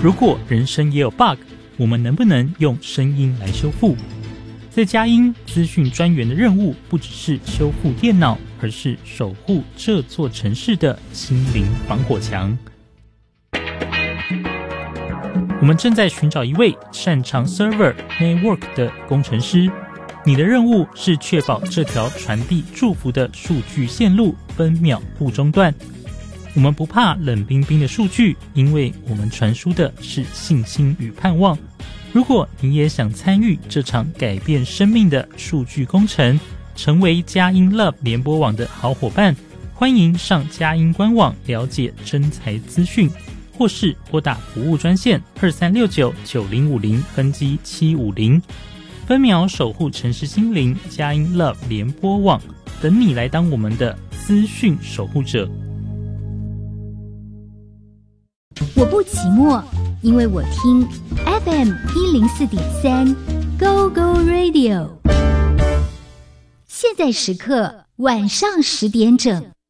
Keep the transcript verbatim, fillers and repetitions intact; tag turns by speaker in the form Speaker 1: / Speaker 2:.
Speaker 1: 如果人生也有 bug， 我们能不能用声音来修复？在佳音资讯专员的任务不只是修复电脑，而是守护这座城市的心灵防火墙。我们正在寻找一位擅长 server network 的工程师，你的任务是确保这条传递祝福的数据线路分秒不中断。我们不怕冷冰冰的数据，因为我们传输的是信心与盼望。如果你也想参与这场改变生命的数据工程，成为佳音 Love 联播网的好伙伴，欢迎上佳音官网了解征才资讯，或是拨打服务专线二三六九九零五零分机七五零，分秒守护城市心灵，佳音 Love 联播网，等你来当我们的资讯守护者。
Speaker 2: 我不寂寞，因为我听 F M 一零四点三 Go Go Radio。现在时刻晚上十点整。